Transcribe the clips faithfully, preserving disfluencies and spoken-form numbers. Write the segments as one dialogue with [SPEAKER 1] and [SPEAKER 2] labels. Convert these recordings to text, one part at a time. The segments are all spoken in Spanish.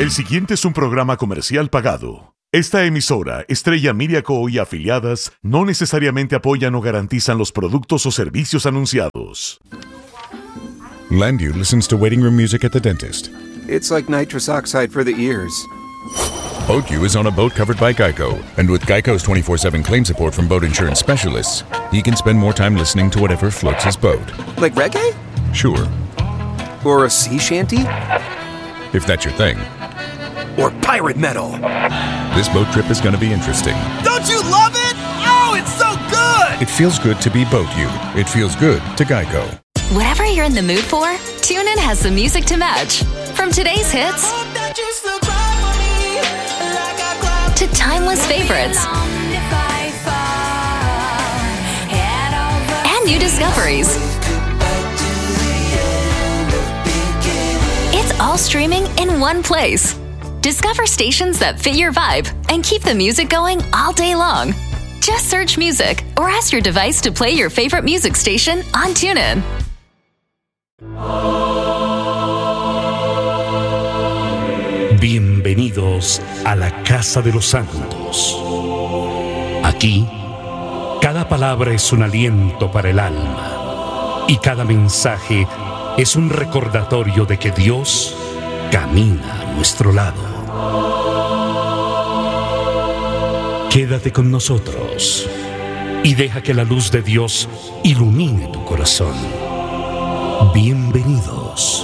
[SPEAKER 1] El siguiente es un programa comercial pagado. Esta emisora, Estrella Media Co. y afiliadas, no necesariamente apoyan o garantizan los productos o servicios anunciados.
[SPEAKER 2] Landu listens to waiting room music at the dentist.
[SPEAKER 3] It's like nitrous oxide for the ears.
[SPEAKER 2] Boatyu is on a boat covered by Geico, and with Geico's twenty-four seven claim support from boat insurance specialists, he can spend more time listening to whatever floats his boat.
[SPEAKER 3] Like reggae?
[SPEAKER 2] Sure.
[SPEAKER 3] Or a sea shanty?
[SPEAKER 2] If that's your thing.
[SPEAKER 3] Or pirate metal?
[SPEAKER 2] This boat trip is going to be interesting.
[SPEAKER 4] Don't you love it? Oh, it's so good!
[SPEAKER 2] It feels good to be Boatyu. It feels good to Geico.
[SPEAKER 5] Whatever you're in the mood for, TuneIn has the music to match. From today's hits to timeless favorites and new discoveries. It's all streaming in one place. Discover stations that fit your vibe and keep the music going all day long. Just search music or ask your device to play your favorite music station on TuneIn.
[SPEAKER 6] Bienvenidos a la Casa de los Santos. Aquí, cada palabra es un aliento para el alma y cada mensaje es un recordatorio de que Dios camina a nuestro lado. Quédate con nosotros y deja que la luz de Dios ilumine tu corazón. Bienvenidos.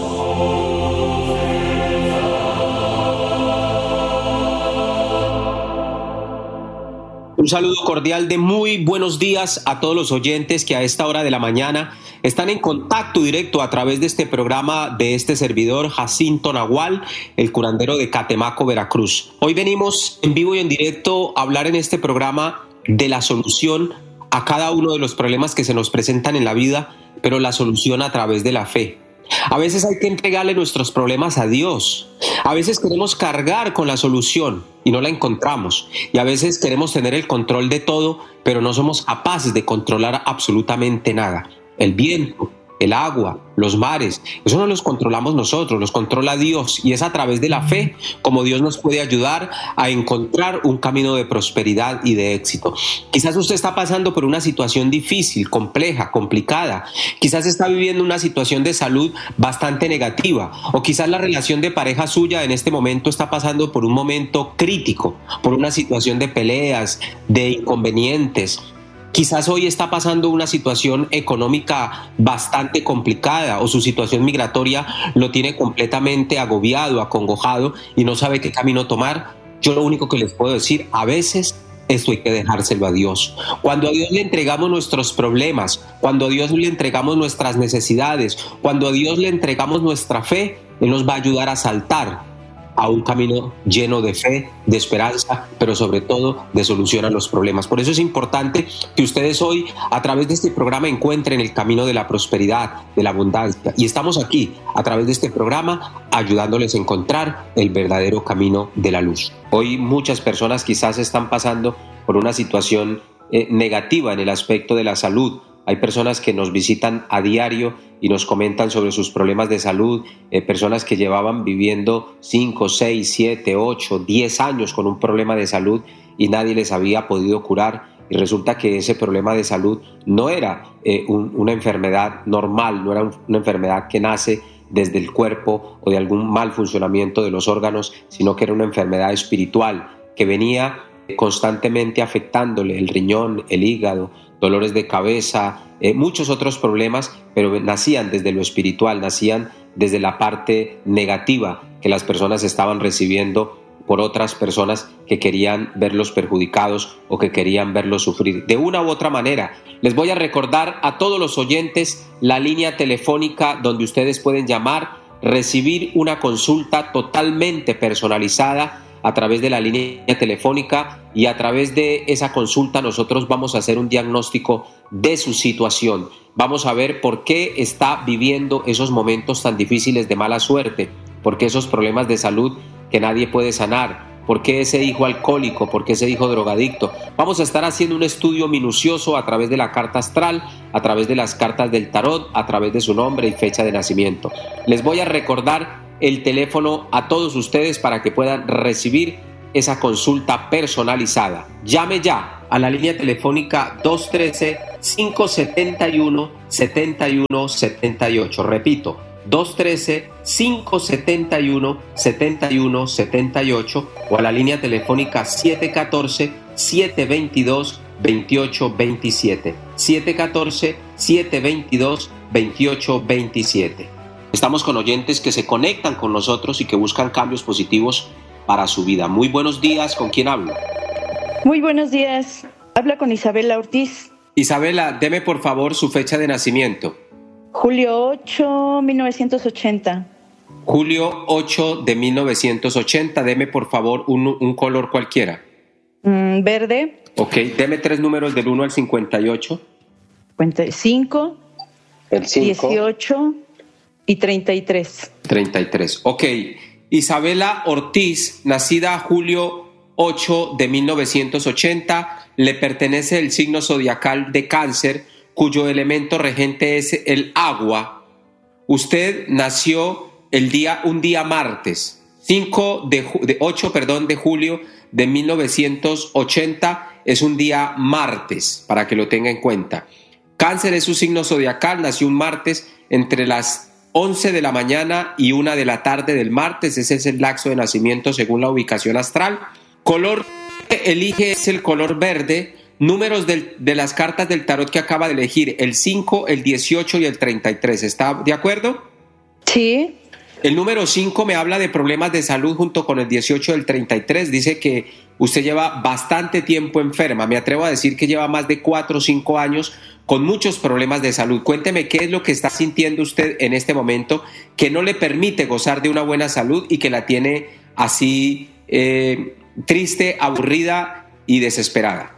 [SPEAKER 7] Un saludo cordial de muy buenos días a todos los oyentes que a esta hora de la mañana están en contacto directo a través de este programa de este servidor Jacinto Nahual, el curandero de Catemaco, Veracruz. Hoy venimos en vivo y en directo a hablar en este programa de la solución a cada uno de los problemas que se nos presentan en la vida, pero la solución a través de la fe. A veces hay que entregarle nuestros problemas a Dios. A veces queremos cargar con la solución y no la encontramos. Y a veces queremos tener el control de todo, pero no somos capaces de controlar absolutamente nada. El viento, el agua, los mares, eso no los controlamos nosotros, los controla Dios. Y es a través de la fe como Dios nos puede ayudar a encontrar un camino de prosperidad y de éxito. Quizás usted está pasando por una situación difícil, compleja, complicada. Quizás está viviendo una situación de salud bastante negativa. O quizás la relación de pareja suya en este momento está pasando por un momento crítico, por una situación de peleas, de inconvenientes. Quizás hoy está pasando una situación económica bastante complicada o su situación migratoria lo tiene completamente agobiado, acongojado y no sabe qué camino tomar. Yo lo único que les puedo decir, a veces esto hay que dejárselo a Dios. Cuando a Dios le entregamos nuestros problemas, cuando a Dios le entregamos nuestras necesidades, cuando a Dios le entregamos nuestra fe, Él nos va a ayudar a saltar a un camino lleno de fe, de esperanza, pero sobre todo de solución a los problemas. Por eso es importante que ustedes hoy, a través de este programa, encuentren el camino de la prosperidad, de la abundancia. Y estamos aquí, a través de este programa, ayudándoles a encontrar el verdadero camino de la luz. Hoy muchas personas quizás están pasando por una situación eh, negativa en el aspecto de la salud. Hay personas que nos visitan a diario y nos comentan sobre sus problemas de salud, eh, personas que llevaban viviendo cinco, seis, siete, ocho, diez años con un problema de salud y nadie les había podido curar. Y resulta que ese problema de salud no era eh, un, una enfermedad normal, no era un, una enfermedad que nace desde el cuerpo o de algún mal funcionamiento de los órganos, sino que era una enfermedad espiritual que venía constantemente afectándole el riñón, el hígado, dolores de cabeza, eh, muchos otros problemas, pero nacían desde lo espiritual, nacían desde la parte negativa que las personas estaban recibiendo por otras personas que querían verlos perjudicados o que querían verlos sufrir. De una u otra manera, les voy a recordar a todos los oyentes la línea telefónica donde ustedes pueden llamar, recibir una consulta totalmente personalizada a través de la línea telefónica, y a través de esa consulta nosotros vamos a hacer un diagnóstico de su situación. Vamos a ver por qué está viviendo esos momentos tan difíciles de mala suerte, por qué esos problemas de salud que nadie puede sanar, por qué ese hijo alcohólico, por qué ese hijo drogadicto. Vamos a estar haciendo un estudio minucioso a través de la carta astral, a través de las cartas del tarot, a través de su nombre y fecha de nacimiento. Les voy a recordar el teléfono a todos ustedes para que puedan recibir esa consulta personalizada. Llame ya a la línea telefónica dos uno tres, cinco siete uno, siete uno siete ocho. Repito, dos uno tres, cinco siete uno, siete uno siete ocho o a la línea telefónica siete uno cuatro, siete dos dos, dos ocho dos siete. siete uno cuatro, siete dos dos, dos ocho dos siete. Estamos con oyentes que se conectan con nosotros y que buscan cambios positivos para su vida. Muy buenos días, ¿con quién hablo?
[SPEAKER 8] Muy buenos días, habla con Isabela Ortiz.
[SPEAKER 7] Isabela, deme por favor su fecha de nacimiento.
[SPEAKER 8] Julio ocho, mil novecientos ochenta.
[SPEAKER 7] Julio ocho de mil novecientos ochenta, deme por favor un, un color cualquiera.
[SPEAKER 8] Mm, verde.
[SPEAKER 7] Ok, deme tres números del uno al cincuenta y ocho.
[SPEAKER 8] cincuenta y cinco,
[SPEAKER 7] El cinco.
[SPEAKER 8] dieciocho y treinta y tres.
[SPEAKER 7] treinta y tres, ok. Isabela Ortiz, nacida julio ocho de mil novecientos ochenta, le pertenece el signo zodiacal de Cáncer, cuyo elemento regente es el agua. Usted nació el día, un día martes, cinco de, de ocho, perdón, de julio de mil novecientos ochenta, es un día martes, para que lo tenga en cuenta. Cáncer es su signo zodiacal, nació un martes entre las once de la mañana y una de la tarde del martes, ese es el lapso de nacimiento según la ubicación astral. Color que elige es el color verde. Números del, de las cartas del tarot que acaba de elegir, el cinco, el dieciocho y el treinta y tres, ¿está de acuerdo?
[SPEAKER 8] Sí.
[SPEAKER 7] El número cinco me habla de problemas de salud junto con el dieciocho y el treinta y tres, dice que usted lleva bastante tiempo enferma, me atrevo a decir que lleva más de cuatro o cinco años con muchos problemas de salud. Cuénteme qué es lo que está sintiendo usted en este momento que no le permite gozar de una buena salud y que la tiene así eh, triste, aburrida y desesperada.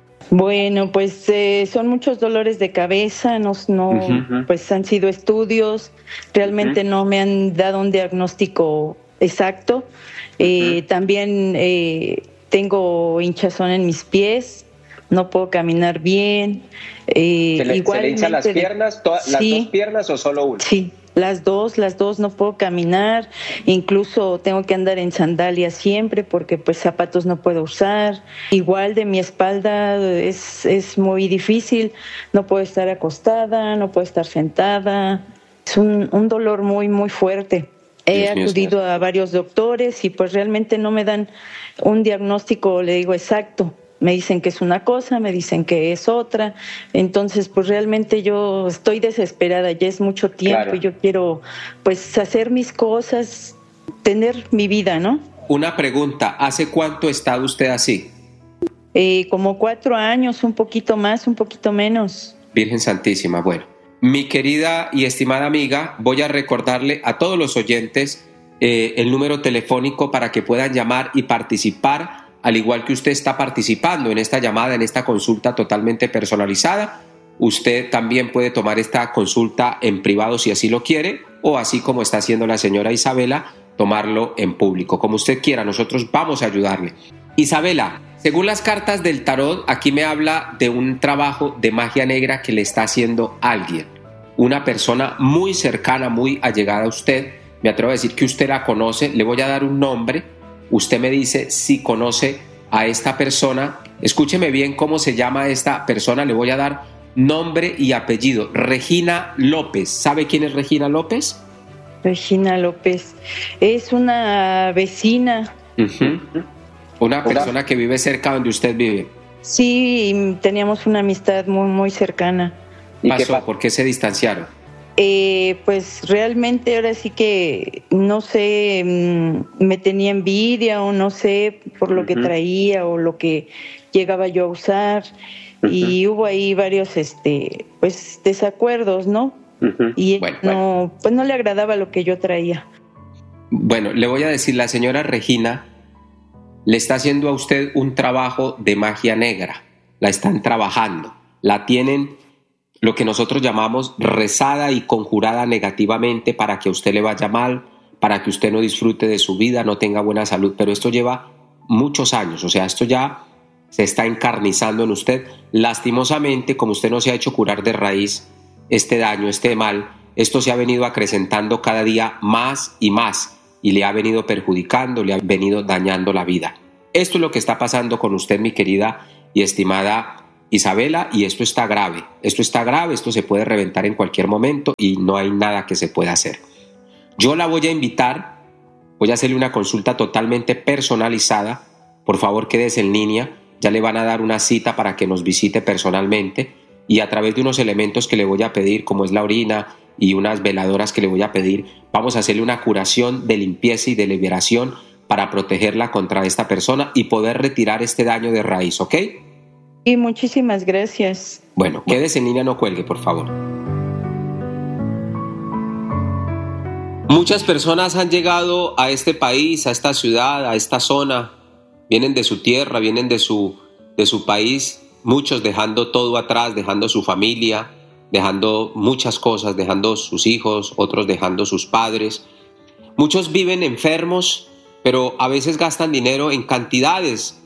[SPEAKER 8] Bueno, pues eh, son muchos dolores de cabeza, no, no uh-huh. pues han sido estudios, realmente uh-huh. no me han dado un diagnóstico exacto. Eh, uh-huh. También eh, tengo hinchazón en mis pies, no puedo caminar bien. Eh,
[SPEAKER 7] ¿Se le, ¿Se le hinchan las piernas, to-
[SPEAKER 8] sí,
[SPEAKER 7] las dos piernas o solo una?
[SPEAKER 8] Sí. Las dos, las dos, no puedo caminar, incluso tengo que andar en sandalias siempre porque pues zapatos no puedo usar. Igual de mi espalda es, es muy difícil, no puedo estar acostada, no puedo estar sentada. Es un, un dolor muy, muy fuerte. He Dios acudido mío, a varios doctores y pues realmente no me dan un diagnóstico, le digo, exacto. Me dicen que es una cosa, me dicen que es otra. Entonces, pues realmente yo estoy desesperada, ya es mucho tiempo claro. y yo quiero pues hacer mis cosas, tener mi vida, ¿no?
[SPEAKER 7] Una pregunta, ¿hace cuánto está usted así?
[SPEAKER 8] Eh, como cuatro años, un poquito más, un poquito menos.
[SPEAKER 7] Virgen Santísima, bueno. Mi querida y estimada amiga, voy a recordarle a todos los oyentes eh, el número telefónico para que puedan llamar y participar, al igual que usted está participando en esta llamada, en esta consulta totalmente personalizada. Usted también puede tomar esta consulta en privado si así lo quiere, o así como está haciendo la señora Isabela, tomarlo en público, como usted quiera. Nosotros vamos a ayudarle. Isabela, según las cartas del tarot, aquí me habla de un trabajo de magia negra que le está haciendo alguien, una persona muy cercana, muy allegada a usted. Me atrevo a decir que usted la conoce. Le voy a dar un nombre. Usted me dice si conoce a esta persona. Escúcheme bien cómo se llama esta persona. Le voy a dar nombre y apellido. Regina López. ¿Sabe quién es Regina López?
[SPEAKER 8] Regina López es una vecina.
[SPEAKER 7] Uh-huh. Una persona Hola. que vive cerca donde usted vive.
[SPEAKER 8] Sí, teníamos una amistad muy, muy cercana.
[SPEAKER 7] ¿Y qué pasó? ¿Por qué se distanciaron?
[SPEAKER 8] Eh, pues realmente ahora sí que no sé, me tenía envidia o no sé por lo uh-huh. que traía o lo que llegaba yo a usar uh-huh. y hubo ahí varios este pues desacuerdos, ¿no? Uh-huh. Y bueno, no bueno. pues no le agradaba lo que yo traía.
[SPEAKER 7] Bueno, le voy a decir, la señora Regina le está haciendo a usted un trabajo de magia negra. La están trabajando, la tienen lo que nosotros llamamos rezada y conjurada negativamente para que a usted le vaya mal, para que usted no disfrute de su vida, no tenga buena salud, pero esto lleva muchos años, o sea, esto ya se está encarnizando en usted. Lastimosamente, como usted no se ha hecho curar de raíz este daño, este mal, esto se ha venido acrecentando cada día más y más. y le ha venido perjudicando, le ha venido dañando la vida. Esto es lo que está pasando con usted, mi querida y estimada Isabela, y esto está grave. Esto está grave, esto se puede reventar en cualquier momento y no hay nada que se pueda hacer. Yo la voy a invitar, voy a hacerle una consulta totalmente personalizada. Por favor, quédese en línea. Ya le van a dar una cita para que nos visite personalmente y a través de unos elementos que le voy a pedir, como es la orina y unas veladoras que le voy a pedir, vamos a hacerle una curación de limpieza y de liberación para protegerla contra esta persona y poder retirar este daño de raíz, ¿ok?
[SPEAKER 8] Y muchísimas gracias.
[SPEAKER 7] Bueno, quédese en línea, no cuelgue, por favor. Muchas personas han llegado a este país, a esta ciudad, a esta zona. Vienen de su tierra, vienen de su, de su país, muchos dejando todo atrás, dejando su familia, dejando muchas cosas, dejando sus hijos, otros dejando sus padres. Muchos viven enfermos, pero a veces gastan dinero en cantidades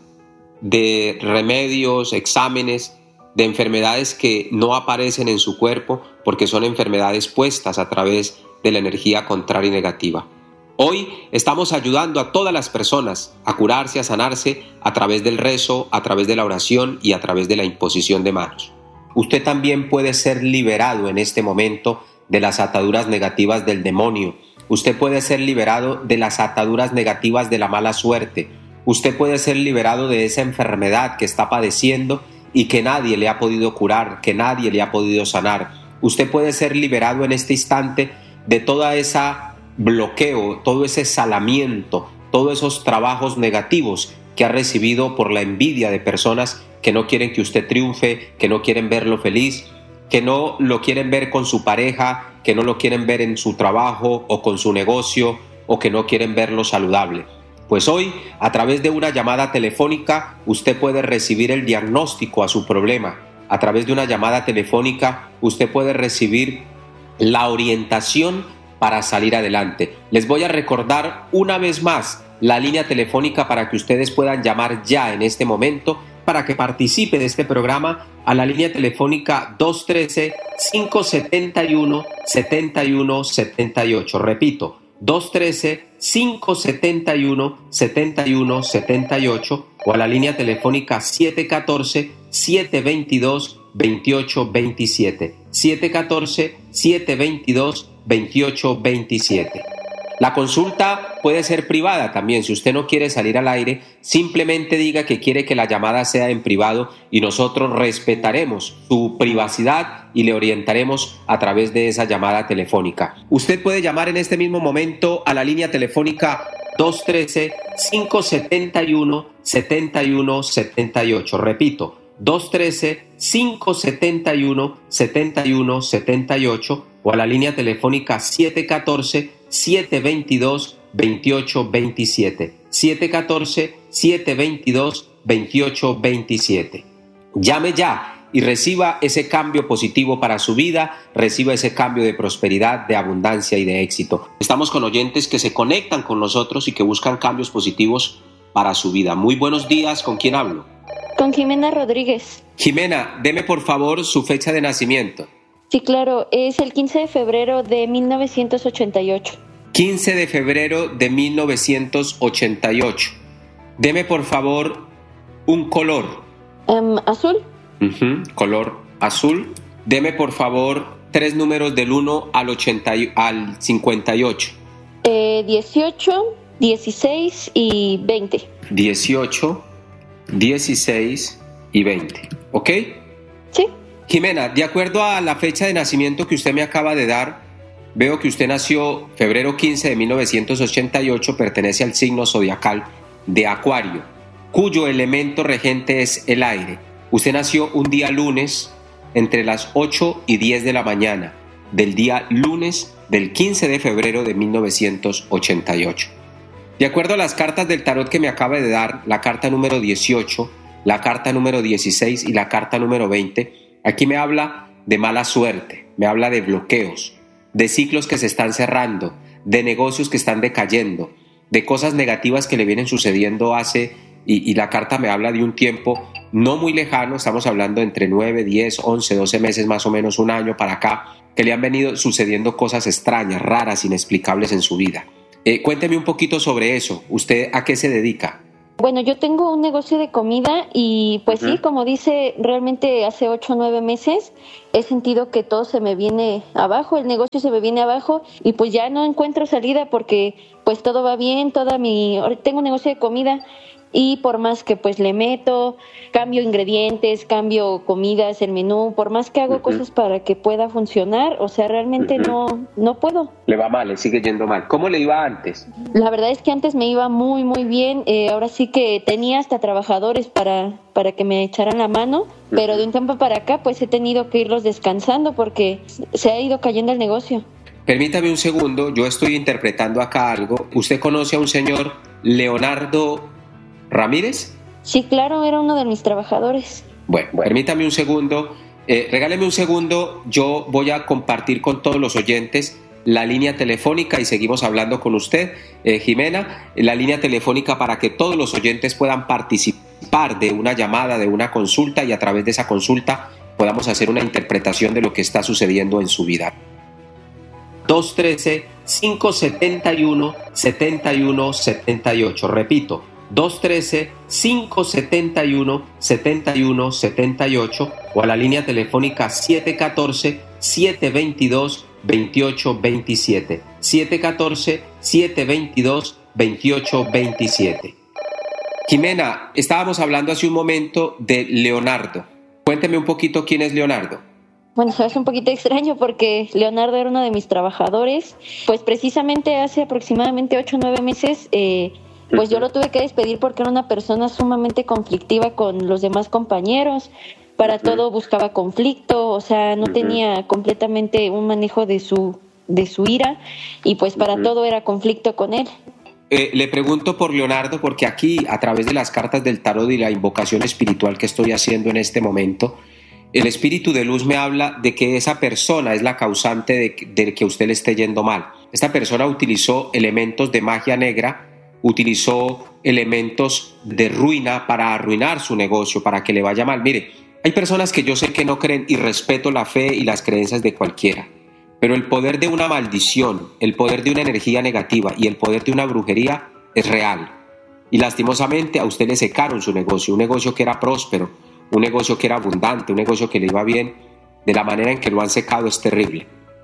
[SPEAKER 7] de remedios, exámenes, de enfermedades que no aparecen en su cuerpo porque son enfermedades puestas a través de la energía contraria y negativa. Hoy estamos ayudando a todas las personas a curarse, a sanarse a través del rezo, a través de la oración y a través de la imposición de manos. Usted también puede ser liberado en este momento de las ataduras negativas del demonio. Usted puede ser liberado de las ataduras negativas de la mala suerte. Usted puede ser liberado de esa enfermedad que está padeciendo y que nadie le ha podido curar, que nadie le ha podido sanar. Usted puede ser liberado en este instante de toda esa bloqueo, todo ese salamiento, todos esos trabajos negativos que ha recibido por la envidia de personas que no quieren que usted triunfe, que no quieren verlo feliz, que no lo quieren ver con su pareja, que no lo quieren ver en su trabajo o con su negocio, o que no quieren verlo saludable. Pues hoy, a través de una llamada telefónica, usted puede recibir el diagnóstico a su problema. A través de una llamada telefónica, usted puede recibir la orientación para salir adelante. Les voy a recordar una vez más la línea telefónica para que ustedes puedan llamar ya en este momento para que participe de este programa a la línea telefónica dos uno tres, cinco siete uno, siete uno siete ocho. Repito, dos uno tres, cinco siete uno, siete uno siete ocho o a la línea telefónica siete uno cuatro, siete dos dos, dos ocho dos siete. siete uno cuatro, siete dos dos, dos ocho dos siete. La consulta puede ser privada también. Si usted no quiere salir al aire, simplemente diga que quiere que la llamada sea en privado y nosotros respetaremos su privacidad y le orientaremos a través de esa llamada telefónica. Usted puede llamar en este mismo momento a la línea telefónica dos uno tres, cinco siete uno, siete uno siete ocho. Repito, dos uno tres, cinco siete uno, siete uno siete ocho o a la línea telefónica siete uno cuatro, siete dos dos, dos ocho dos siete. siete uno cuatro, siete dos dos, dos ocho dos siete. Llame ya y reciba ese cambio positivo para su vida, reciba ese cambio de prosperidad, de abundancia y de éxito. Estamos con oyentes que se conectan con nosotros y que buscan cambios positivos para su vida. Muy buenos días, ¿con quién hablo?
[SPEAKER 9] Con Jimena Rodríguez.
[SPEAKER 7] Jimena, deme por favor su fecha de nacimiento.
[SPEAKER 9] Sí, claro, es el quince de febrero de mil novecientos ochenta y ocho.
[SPEAKER 7] quince de febrero de mil novecientos ochenta y ocho. Deme por favor un color.
[SPEAKER 9] Um, azul.
[SPEAKER 7] Uh-huh, color azul. Deme por favor tres números del uno al, ochenta, al cincuenta y ocho.
[SPEAKER 9] Eh, dieciocho, dieciséis y veinte.
[SPEAKER 7] dieciocho, dieciséis y veinte. ¿Ok?
[SPEAKER 9] Sí.
[SPEAKER 7] Jimena, de acuerdo a la fecha de nacimiento que usted me acaba de dar, veo que usted nació febrero quince de mil novecientos ochenta y ocho, pertenece al signo zodiacal de Acuario, cuyo elemento regente es el aire. Usted nació un día lunes entre las ocho y diez de la mañana del día lunes del quince de febrero de mil novecientos ochenta y ocho. De acuerdo a las cartas del tarot que me acaba de dar, la carta número dieciocho, la carta número dieciséis y la carta número veinte, aquí me habla de mala suerte, me habla de bloqueos, de ciclos que se están cerrando, de negocios que están decayendo, de cosas negativas que le vienen sucediendo hace, y, y la carta me habla de un tiempo no muy lejano, estamos hablando entre nueve, diez, once, doce meses, más o menos un año para acá, que le han venido sucediendo cosas extrañas, raras, inexplicables en su vida. Eh, cuénteme un poquito sobre eso. ¿Usted a qué se dedica?
[SPEAKER 9] Bueno, yo tengo un negocio de comida y pues uh-huh. sí, como dice, realmente hace ocho o nueve meses he sentido que todo se me viene abajo, el negocio se me viene abajo y pues ya no encuentro salida porque pues todo va bien, toda mi... Tengo un negocio de comida y por más que pues le meto, cambio ingredientes, cambio comidas, el menú, por más que hago uh-huh. cosas para que pueda funcionar, o sea, realmente uh-huh. no, no puedo.
[SPEAKER 7] Le va mal, le sigue yendo mal. ¿Cómo le iba antes?
[SPEAKER 9] La verdad es que antes me iba muy, muy bien. Eh, ahora sí que tenía hasta trabajadores para, para que me echaran la mano, uh-huh. pero de un tiempo para acá pues he tenido que irlos descansando porque se ha ido cayendo el negocio.
[SPEAKER 7] Permítame un segundo, yo estoy interpretando acá algo. ¿Usted conoce a un señor Leonardo Ramírez?
[SPEAKER 9] Sí, claro, era uno de mis trabajadores.
[SPEAKER 7] Bueno, bueno. Permítame un segundo, eh, regáleme un segundo, yo voy a compartir con todos los oyentes la línea telefónica y seguimos hablando con usted, eh, Jimena, la línea telefónica para que todos los oyentes puedan participar de una llamada, de una consulta y a través de esa consulta podamos hacer una interpretación de lo que está sucediendo en su vida. dos uno tres, cinco siete uno, siete uno siete ocho, repito, dos uno tres, cinco siete uno, siete uno siete ocho o a la línea telefónica siete uno cuatro, siete dos dos, dos ocho dos siete, siete uno cuatro, siete dos dos, dos ocho dos siete. Jimena, estábamos hablando hace un momento de Leonardo. Cuénteme un poquito quién es Leonardo.
[SPEAKER 9] Bueno, es un poquito extraño porque Leonardo era uno de mis trabajadores. Pues precisamente hace aproximadamente ocho o nueve meses... Eh, Pues yo lo tuve que despedir porque era una persona sumamente conflictiva con los demás compañeros, para todo buscaba conflicto, o sea, no tenía completamente un manejo de su, de su ira y pues para todo era conflicto con él.
[SPEAKER 7] Eh, le pregunto por Leonardo porque aquí, a través de las cartas del tarot y la invocación espiritual que estoy haciendo en este momento, el espíritu de luz me habla de que esa persona es la causante de, de que usted le esté yendo mal. Esta persona utilizó elementos de magia negra, utilizó elementos de ruina para arruinar su negocio, para que le vaya mal. Mire, hay personas que yo sé que no creen y respeto la fe y las creencias de cualquiera, pero el poder de una maldición, el poder de una energía negativa y el poder de una brujería es real. Y lastimosamente a usted le secaron su negocio, un negocio que era próspero, un negocio que era abundante, un negocio que le iba bien. De la manera en que lo han secado es terrible.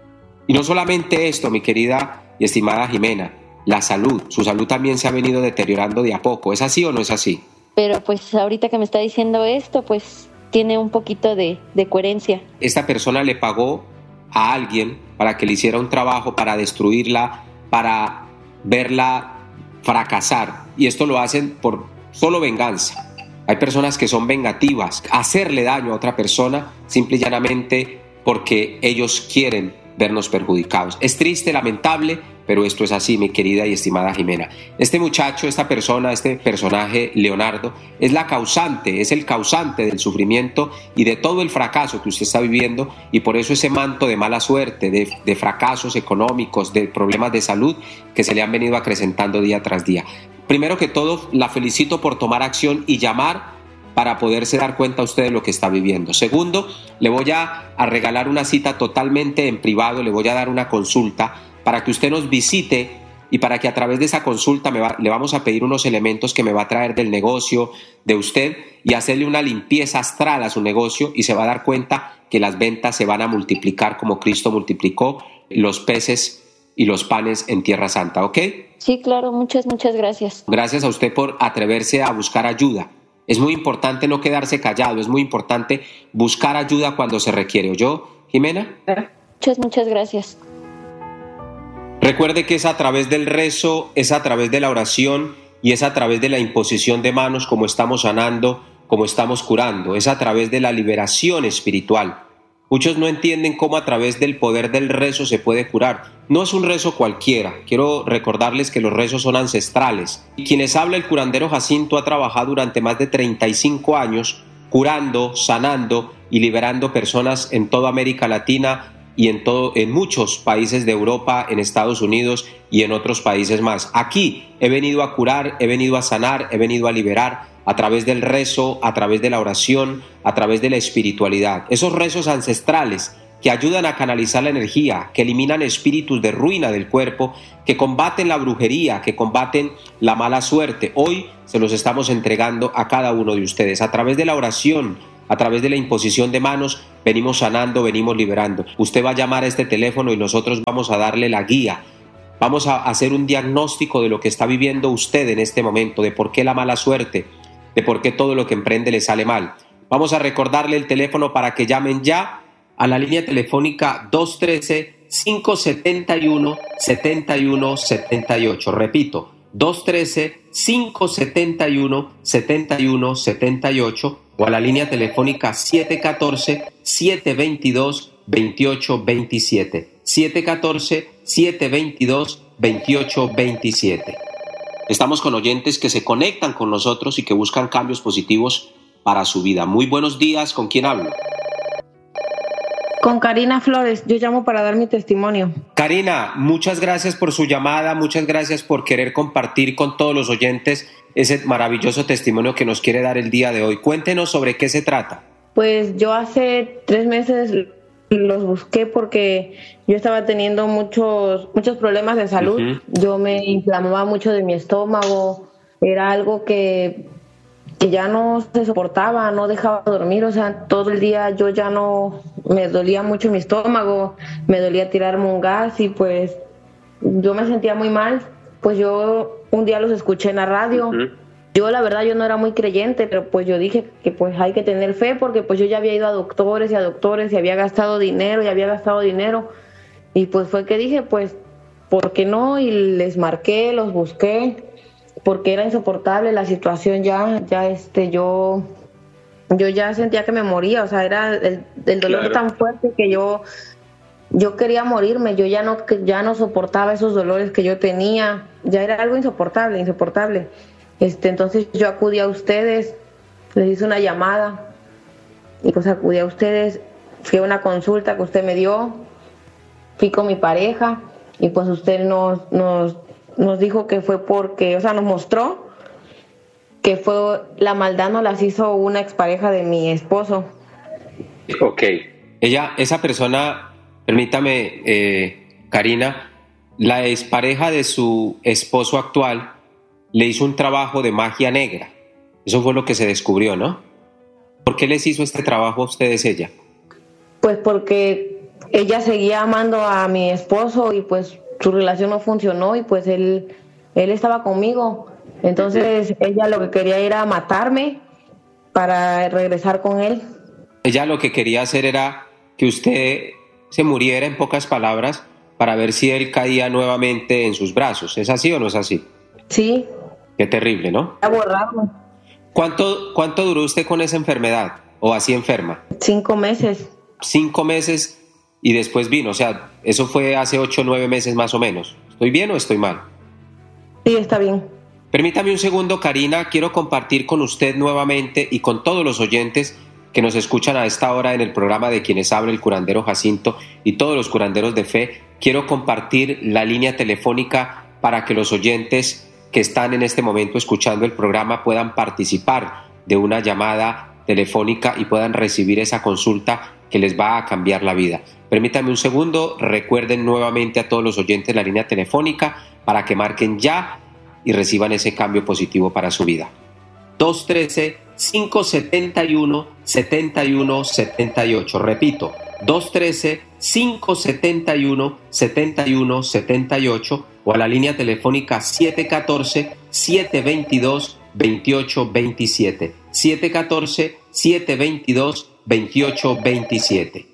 [SPEAKER 7] Y no solamente esto, mi querida y estimada Jimena, la salud, su salud también se ha venido deteriorando de a poco. ¿Es así o no es así?
[SPEAKER 9] Pero pues ahorita que me está diciendo esto, pues tiene un poquito de, de coherencia.
[SPEAKER 7] Esta persona le pagó a alguien para que le hiciera un trabajo, para destruirla, para verla fracasar. Y esto lo hacen por solo venganza. Hay personas que son vengativas, hacerle daño a otra persona simple y llanamente porque ellos quieren vernos perjudicados. Es triste, lamentable, pero esto es así, mi querida y estimada Jimena. Este muchacho, esta persona, este personaje, Leonardo, es la causante, es el causante del sufrimiento y de todo el fracaso que usted está viviendo, y por eso ese manto de mala suerte, de, de fracasos económicos, de problemas de salud que se le han venido acrecentando día tras día. Primero que todo, la felicito por tomar acción y llamar para poderse dar cuenta usted de lo que está viviendo. Segundo, le voy a, a regalar una cita totalmente en privado, le voy a dar una consulta para que usted nos visite y para que a través de esa consulta me va, le vamos a pedir unos elementos que me va a traer del negocio de usted y hacerle una limpieza astral a su negocio, y se va a dar cuenta que las ventas se van a multiplicar como Cristo multiplicó los peces y los panes en Tierra Santa, ¿ok?
[SPEAKER 9] Sí, claro, muchas, muchas gracias.
[SPEAKER 7] Gracias a usted por atreverse a buscar ayuda. Es muy importante no quedarse callado, es muy importante buscar ayuda cuando se requiere. ¿Oyó, Jimena?
[SPEAKER 9] Muchas, muchas gracias.
[SPEAKER 7] Recuerde que es a través del rezo, es a través de la oración y es a través de la imposición de manos como estamos sanando, como estamos curando. Es a través de la liberación espiritual. Muchos no entienden cómo a través del poder del rezo se puede curar. No es un rezo cualquiera. Quiero recordarles que los rezos son ancestrales. Y quienes habla el curandero Jacinto ha trabajado durante más de treinta y cinco años curando, sanando y liberando personas en toda América Latina y en, todo, en muchos países de Europa, en Estados Unidos y en otros países más. Aquí he venido a curar, he venido a sanar, he venido a liberar a través del rezo, a través de la oración, a través de la espiritualidad. Esos rezos ancestrales que ayudan a canalizar la energía, que eliminan espíritus de ruina del cuerpo, que combaten la brujería, que combaten la mala suerte. Hoy se los estamos entregando a cada uno de ustedes. A través de la oración, a través de la imposición de manos, venimos sanando, venimos liberando. Usted va a llamar a este teléfono y nosotros vamos a darle la guía. Vamos a hacer un diagnóstico de lo que está viviendo usted en este momento, de por qué la mala suerte, de por qué todo lo que emprende le sale mal. Vamos a recordarle el teléfono para que llamen ya a la línea telefónica dos uno tres, cinco siete uno, siete uno siete ocho. Repito, dos uno tres, cinco siete uno, siete uno siete ocho o a la línea telefónica siete uno cuatro, siete dos dos, dos ocho dos siete. siete uno cuatro, siete dos dos, dos ocho dos siete. Estamos con oyentes que se conectan con nosotros y que buscan cambios positivos para su vida. Muy buenos días, ¿con quién hablo?
[SPEAKER 10] Con Karina Flores, yo llamo para dar mi testimonio.
[SPEAKER 7] Karina, muchas gracias por su llamada, muchas gracias por querer compartir con todos los oyentes ese maravilloso testimonio que nos quiere dar el día de hoy. Cuéntenos sobre qué se trata.
[SPEAKER 10] Pues yo hace tres meses los busqué porque yo estaba teniendo muchos, muchos problemas de salud. Uh-huh. Yo me inflamaba mucho de mi estómago, era algo que... que ya no se soportaba, no dejaba dormir, o sea, todo el día yo ya no, me dolía mucho mi estómago, me dolía tirarme un gas y pues yo me sentía muy mal. Pues yo un día los escuché en la radio. Uh-huh. Yo la verdad yo no era muy creyente, pero pues yo dije que pues hay que tener fe porque pues yo ya había ido a doctores y a doctores y había gastado dinero y había gastado dinero y pues fue que dije pues, ¿por qué no? Y les marqué, los busqué porque era insoportable la situación ya, ya este, yo, yo ya sentía que me moría, o sea, era el, el dolor claro. tan fuerte que yo, yo quería morirme, yo ya no, ya no soportaba esos dolores que yo tenía, ya era algo insoportable, insoportable. Este, entonces yo acudí a ustedes, les hice una llamada y pues acudí a ustedes, fui a una consulta que usted me dio, fui con mi pareja y pues usted nos, nos nos dijo que fue porque, o sea, nos mostró que fue la maldad nos las hizo una expareja de mi esposo.
[SPEAKER 7] Ok. Ella, esa persona, permítame, eh, Karina, la expareja de su esposo actual le hizo un trabajo de magia negra. Eso fue lo que se descubrió, ¿no? ¿Por qué les hizo este trabajo a ustedes ella?
[SPEAKER 10] Pues porque ella seguía amando a mi esposo y pues su relación no funcionó y pues él, él estaba conmigo. Entonces ella lo que quería era matarme para regresar con él.
[SPEAKER 7] Ella lo que quería hacer era que usted se muriera, en pocas palabras, para ver si él caía nuevamente en sus brazos. ¿Es así o no es así?
[SPEAKER 10] Sí.
[SPEAKER 7] Qué terrible, ¿no?
[SPEAKER 10] A borrarlo.
[SPEAKER 7] ¿Cuánto, ¿Cuánto duró usted con esa enfermedad o así enferma?
[SPEAKER 10] Cinco meses.
[SPEAKER 7] Cinco meses. Y después vino, o sea, eso fue hace ocho o nueve meses más o menos. ¿Estoy bien o estoy mal?
[SPEAKER 10] Sí, está bien.
[SPEAKER 7] Permítame un segundo, Karina. Quiero compartir con usted nuevamente y con todos los oyentes que nos escuchan a esta hora en el programa de Quienes Habla el curandero Jacinto y todos los curanderos de fe. Quiero compartir la línea telefónica para que los oyentes que están en este momento escuchando el programa puedan participar de una llamada telefónica y puedan recibir esa consulta que les va a cambiar la vida. Permítanme un segundo, recuerden nuevamente a todos los oyentes la línea telefónica para que marquen ya y reciban ese cambio positivo para su vida. dos uno tres, cinco siete uno, siete uno siete ocho. Repito, dos uno tres, cinco siete uno, siete uno siete ocho o a la línea telefónica siete uno cuatro, siete dos dos, dos ocho dos siete. siete uno cuatro, siete dos dos, dos ocho dos siete.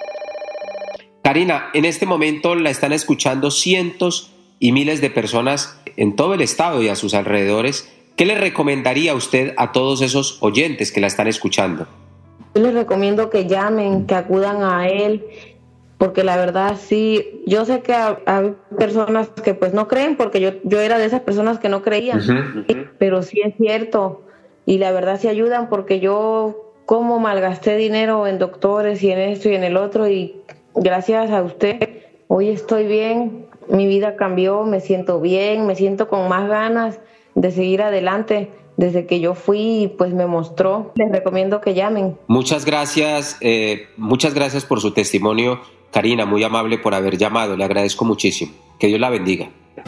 [SPEAKER 7] Karina, en este momento la están escuchando cientos y miles de personas en todo el estado y a sus alrededores. ¿Qué le recomendaría usted a todos esos oyentes que la están escuchando?
[SPEAKER 10] Yo les recomiendo que llamen, que acudan a él, porque la verdad sí, yo sé que hay personas que pues no creen, porque yo, yo era de esas personas que no creían, uh-huh, uh-huh. Pero sí es cierto, y la verdad sí ayudan, porque yo como malgasté dinero en doctores y en esto y en el otro, y gracias a usted hoy estoy bien, mi vida cambió, me siento bien, me siento con más ganas de seguir adelante. Desde que yo fui, pues me mostró. Les recomiendo que llamen.
[SPEAKER 7] Muchas gracias, eh, muchas gracias por su testimonio, Karina, muy amable por haber llamado, le agradezco muchísimo. Que Dios la bendiga.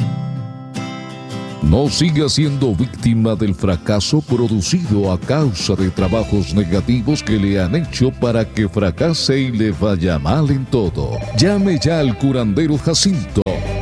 [SPEAKER 11] No siga siendo víctima del fracaso producido a causa de trabajos negativos que le han hecho para que fracase y le vaya mal en todo. Llame ya al curandero Jacinto.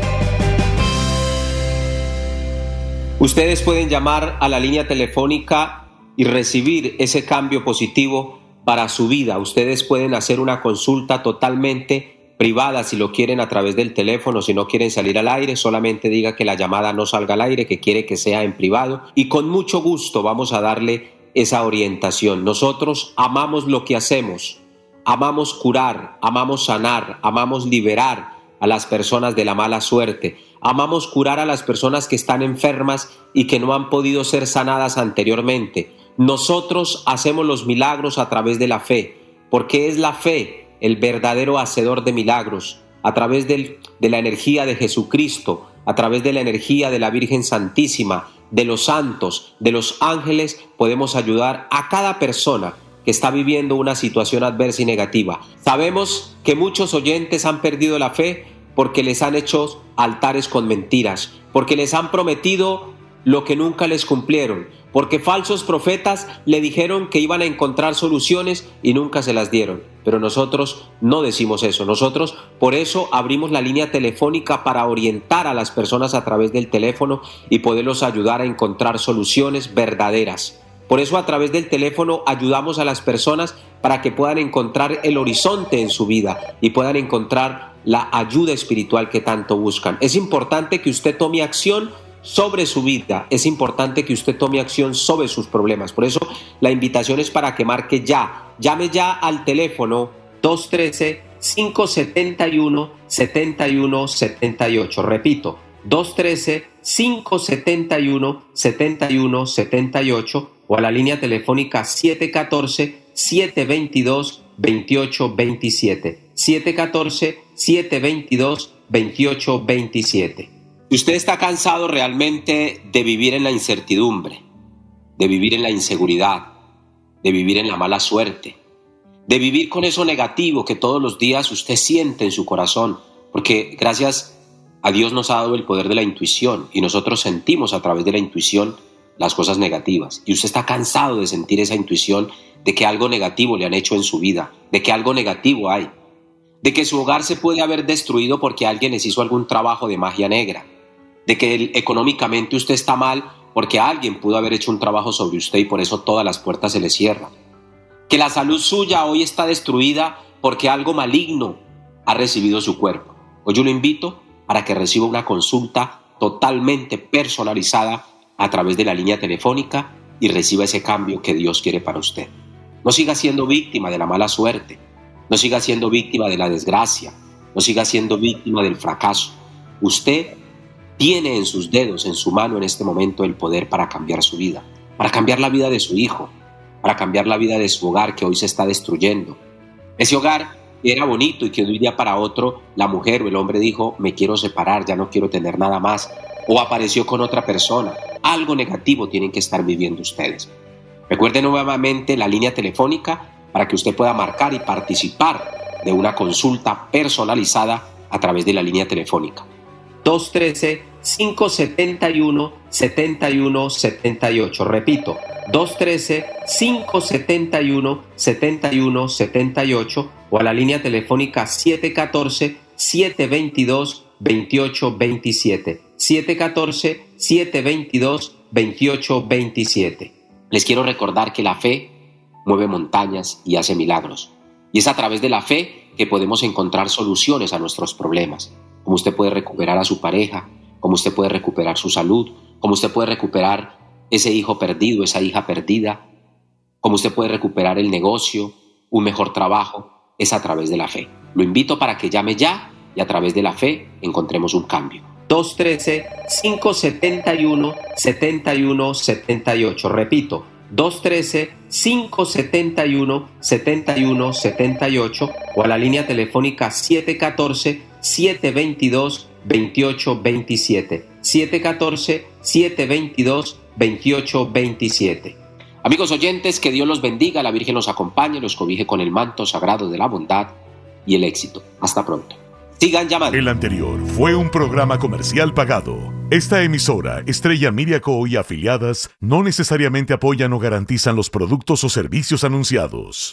[SPEAKER 7] Ustedes pueden llamar a la línea telefónica y recibir ese cambio positivo para su vida. Ustedes pueden hacer una consulta totalmente privada si lo quieren a través del teléfono. Si no quieren salir al aire, solamente diga que la llamada no salga al aire, que quiere que sea en privado, y con mucho gusto vamos a darle esa orientación. Nosotros amamos lo que hacemos, amamos curar, amamos sanar, amamos liberar a las personas de la mala suerte, amamos curar a las personas que están enfermas y que no han podido ser sanadas anteriormente. Nosotros hacemos los milagros a través de la fe, porque es la fe el verdadero hacedor de milagros. A través del, de la energía de Jesucristo, a través de la energía de la Virgen Santísima, de los santos, de los ángeles, podemos ayudar a cada persona que está viviendo una situación adversa y negativa. Sabemos que muchos oyentes han perdido la fe porque les han hecho altares con mentiras, porque les han prometido lo que nunca les cumplieron, porque falsos profetas le dijeron que iban a encontrar soluciones y nunca se las dieron. Pero nosotros no decimos eso. Nosotros por eso abrimos la línea telefónica para orientar a las personas a través del teléfono y poderlos ayudar a encontrar soluciones verdaderas. Por eso a través del teléfono ayudamos a las personas para que puedan encontrar el horizonte en su vida y puedan encontrar la ayuda espiritual que tanto buscan. Es importante que usted tome acción sobre su vida, es importante que usted tome acción sobre sus problemas. Por eso la invitación es para que marque ya, llame ya al teléfono dos uno tres, cinco siete uno, siete uno siete ocho, repito, dos uno tres, cinco siete uno, siete uno siete ocho, o a la línea telefónica siete uno cuatro, siete dos dos, dos ocho dos siete, siete uno cuatro, siete dos dos, dos ocho dos siete. Si usted está cansado realmente de vivir en la incertidumbre, de vivir en la inseguridad, de vivir en la mala suerte, de vivir con eso negativo que todos los días usted siente en su corazón, porque gracias a Dios nos ha dado el poder de la intuición y nosotros sentimos a través de la intuición las cosas negativas, y usted está cansado de sentir esa intuición de que algo negativo le han hecho en su vida, de que algo negativo hay, de que su hogar se puede haber destruido porque alguien les hizo algún trabajo de magia negra, de que el, económicamente usted está mal porque alguien pudo haber hecho un trabajo sobre usted y por eso todas las puertas se le cierran, que la salud suya hoy está destruida porque algo maligno ha recibido su cuerpo. Hoy yo lo invito para que reciba una consulta totalmente personalizada a través de la línea telefónica y reciba ese cambio que Dios quiere para usted. No siga siendo víctima de la mala suerte, no siga siendo víctima de la desgracia, no siga siendo víctima del fracaso. Usted tiene en sus dedos, en su mano en este momento, el poder para cambiar su vida, para cambiar la vida de su hijo, para cambiar la vida de su hogar que hoy se está destruyendo. Ese hogar que era bonito y que de un día para otro la mujer o el hombre dijo, me quiero separar, ya no quiero tener nada más, o apareció con otra persona. Algo negativo tienen que estar viviendo ustedes. Recuerden nuevamente la línea telefónica para que usted pueda marcar y participar de una consulta personalizada a través de la línea telefónica. dos uno tres, cinco siete uno, siete uno siete ocho, repito, dos uno tres, cinco siete uno, siete uno siete ocho, o a la línea telefónica siete uno cuatro, siete dos dos, dos ocho dos siete, siete uno cuatro, siete dos dos, dos ocho dos siete. Les quiero recordar que la fe mueve montañas y hace milagros, y es a través de la fe que podemos encontrar soluciones a nuestros problemas. Como usted puede recuperar a su pareja, como usted puede recuperar su salud, como usted puede recuperar ese hijo perdido, esa hija perdida, como usted puede recuperar el negocio, un mejor trabajo, es a través de la fe. Lo invito para que llame ya y a través de la fe encontremos un cambio. dos uno tres, cinco siete uno, siete uno siete ocho, repito, dos uno tres, cinco siete uno, siete uno siete ocho, o a la línea telefónica siete uno cuatro, siete dos dos, dos ocho dos siete, siete uno cuatro, siete dos dos, dos ocho dos siete. Amigos oyentes, que Dios los bendiga, la Virgen los acompañe, los cobije con el manto sagrado de la bondad y el éxito. Hasta pronto. Sigan llamando.
[SPEAKER 1] El anterior fue un programa comercial pagado. Esta emisora, Estrella Media Co. y afiliadas, no necesariamente apoyan o garantizan los productos o servicios anunciados.